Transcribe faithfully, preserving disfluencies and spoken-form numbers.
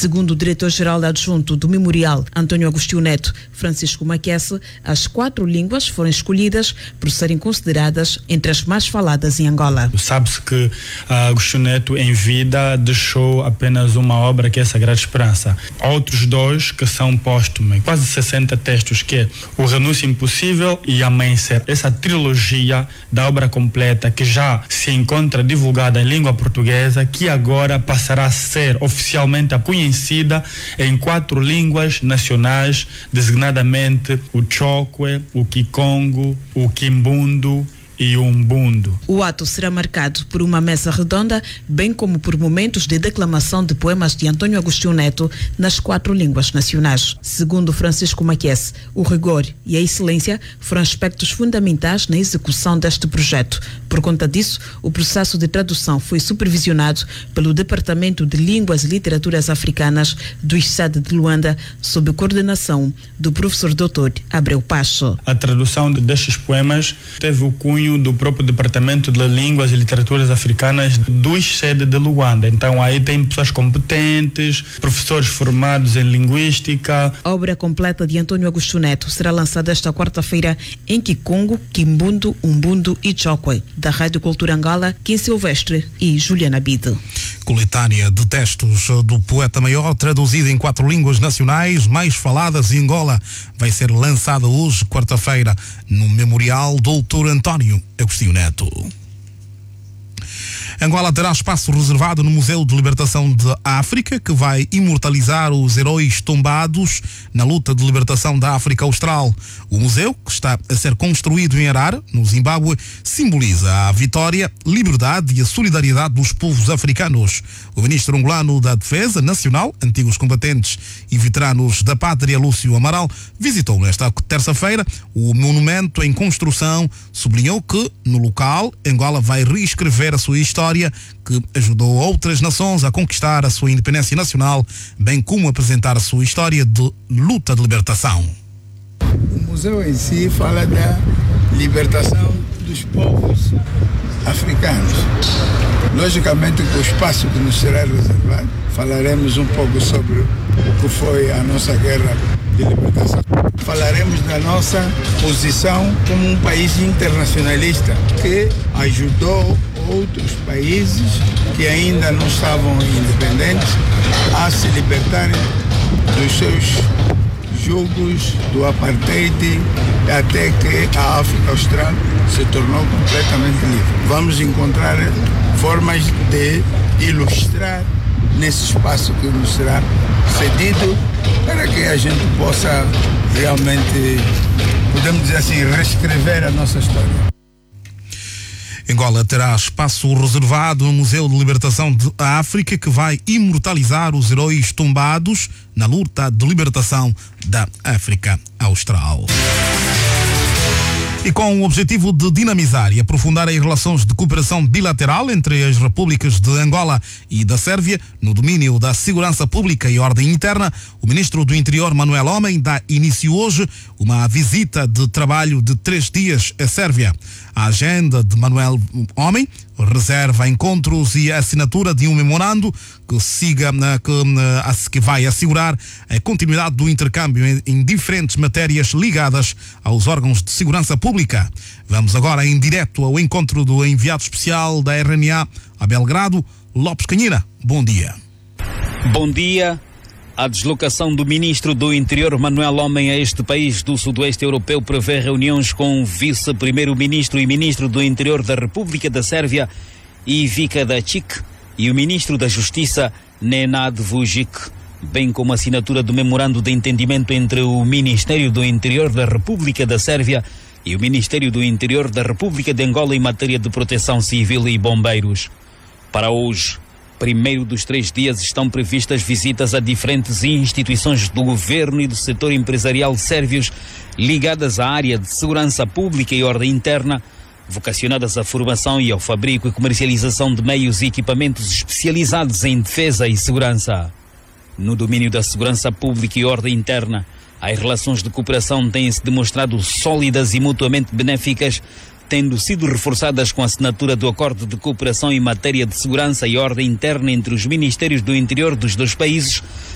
Segundo o diretor-geral adjunto do Memorial, Antônio Agostinho Neto, Francisco Maquesse, as quatro línguas foram escolhidas por serem consideradas entre as mais faladas em Angola. Sabe-se que uh, Agostinho Neto, em vida, deixou apenas uma obra, que é a Sagrada Esperança. Outros dois que são póstumos, quase sessenta textos, que é O Renúncio Impossível e Amanhecer. Essa trilogia da obra completa, que já se encontra divulgada em língua portuguesa, que agora passará a ser oficialmente conhecida em quatro línguas nacionais, designadamente o Chokwe, o Kikongo, o Kimbundo e o Umbundo. O ato será marcado por uma mesa redonda, bem como por momentos de declamação de poemas de Antônio Agostinho Neto nas quatro línguas nacionais. Segundo Francisco Maquesse, o rigor e a excelência foram aspectos fundamentais na execução deste projeto. Por conta disso, o processo de tradução foi supervisionado pelo Departamento de Línguas e Literaturas Africanas do I C E D de Luanda, sob coordenação do professor doutor Abreu Pacho. A tradução destes poemas teve o cunho do próprio Departamento de Línguas e Literaturas Africanas do I C E D de Luanda. Então aí tem pessoas competentes, professores formados em linguística. A obra completa de Antônio Agostinho Neto será lançada esta quarta-feira em Kikongo, Kimbundo, Umbundo e Chokwe, da Rádio Cultura Angola, Kim Silvestre e Juliana Bide. Coletânea de textos do poeta maior, traduzida em quatro línguas nacionais mais faladas em Angola, vai ser lançada hoje, quarta-feira, no Memorial doutor Antônio Agostinho Neto. Angola terá espaço reservado no Museu de Libertação da África, que vai imortalizar os heróis tombados na luta de libertação da África Austral. O museu, que está a ser construído em Harare, no Zimbábue, simboliza a vitória, liberdade e a solidariedade dos povos africanos. O ministro angolano da Defesa Nacional, antigos combatentes e veteranos da pátria, Lúcio Amaral, visitou nesta terça-feira o monumento em construção. Sublinhou que, no local, Angola vai reescrever a sua história, que ajudou outras nações a conquistar a sua independência nacional, bem como apresentar a sua história de luta de libertação. O museu em si fala da libertação dos povos africanos. Logicamente, com o espaço que nos será reservado, falaremos um pouco sobre o que foi a nossa guerra de libertação. Falaremos da nossa posição como um país internacionalista que ajudou outros países que ainda não estavam independentes a se libertarem dos seus jugos do apartheid, até que a África Austral se tornou completamente livre. Vamos encontrar formas de ilustrar nesse espaço que nos será cedido, para que a gente possa realmente, podemos dizer assim, reescrever a nossa história. Angola terá espaço reservado no Museu de Libertação da África, que vai imortalizar os heróis tombados na luta de libertação da África Austral. E com o objetivo de dinamizar e aprofundar as relações de cooperação bilateral entre as repúblicas de Angola e da Sérvia, no domínio da segurança pública e ordem interna, o ministro do Interior, Manuel Homem, dá início hoje uma visita de trabalho de três dias à Sérvia. A agenda de Manuel Homem reserva encontros e a assinatura de um memorando que siga que, que vai assegurar a continuidade do intercâmbio em, em diferentes matérias ligadas aos órgãos de segurança pública. Vamos agora em direto ao encontro do enviado especial da R N A a Belgrado, Lopes Canhira. Bom dia. Bom dia. A deslocação do ministro do Interior, Manuel Homem, a este país do Sudoeste Europeu prevê reuniões com o vice-primeiro-ministro e ministro do Interior da República da Sérvia, Ivica Dačić, e o ministro da Justiça, Nenad Vujic, bem como a assinatura do memorando de entendimento entre o Ministério do Interior da República da Sérvia e o Ministério do Interior da República de Angola em matéria de proteção civil e bombeiros. Para hoje, primeiro dos três dias, estão previstas visitas a diferentes instituições do governo e do setor empresarial sérvios ligadas à área de segurança pública e ordem interna, vocacionadas à formação e ao fabrico e comercialização de meios e equipamentos especializados em defesa e segurança. No domínio da segurança pública e ordem interna, as relações de cooperação têm-se demonstrado sólidas e mutuamente benéficas, tendo sido reforçadas com a assinatura do acordo de cooperação em matéria de segurança e ordem interna entre os Ministérios do Interior dos dois países,